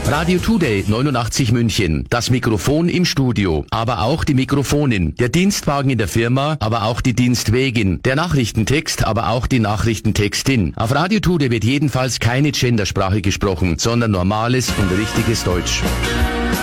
Radio Today 89 München. Das Mikrofon im Studio, aber auch die Mikrofonin. Der Dienstwagen in der Firma, aber auch die Dienstwägin. Der Nachrichtentext, aber auch die Nachrichtentextin. Auf Radio Today wird jedenfalls keine Gendersprache gesprochen, sondern normales und richtiges Deutsch.